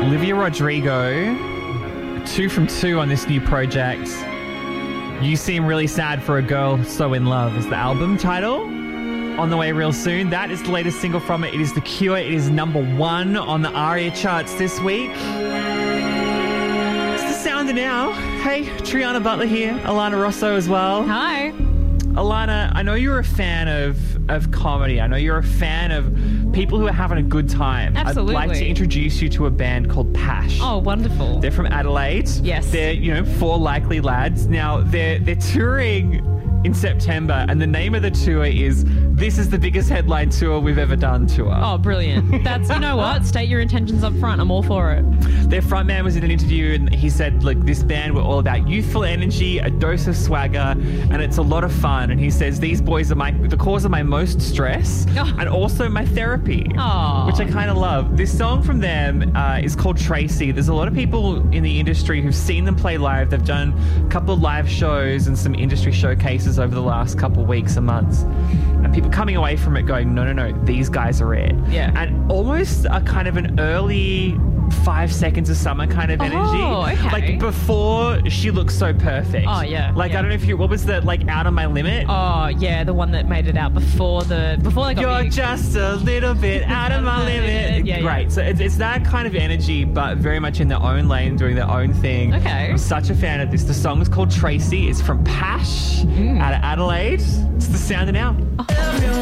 Olivia Rodrigo, 2 from 2 on this new project. You Seem Really Sad for a Girl So in Love is the album title. On the way real soon. That is the latest single from it. It is The Cure. It is number 1 on the ARIA charts this week. It's the sound of now. Hey, Triana Butler here. Alana Rosso as well. Hi. Alana, I know you're a fan of comedy. I know you're a fan of people who are having a good time. Absolutely. I'd like to introduce you to a band called Pash. Oh, wonderful. They're from Adelaide. Yes. They're, 4 likely lads. Now, they're touring in September, and the name of the tour is This is the Biggest Headline Tour We've Ever Done tour. Oh, brilliant. That's, you know what? State your intentions up front. I'm all for it. Their frontman was in an interview and he said, look, this band, we're all about youthful energy, a dose of swagger, and it's a lot of fun. And he says, these boys are the cause of my most stress and also my therapy, which I kind of love. This song from them is called Tracy. There's a lot of people in the industry who've seen them play live. They've done a couple of live shows and some industry showcases over the last couple of weeks and months. And people coming away from it going, no, these guys are it. Yeah. And almost a kind of an early 5 Seconds of Summer kind of energy. Oh, okay. Like before She Looks So Perfect. Oh, yeah. Like, yeah. I don't know if what was the, like, Out of My Limit? Oh, yeah, the one that made it out before they got You're big. just a little bit out of my limit. Yeah, Great. yeah. So it's that kind of energy, but very much in their own lane, doing their own thing. Okay. I'm such a fan of this. The song is called Tracy. It's from Pash out of Adelaide. It's the sound of now.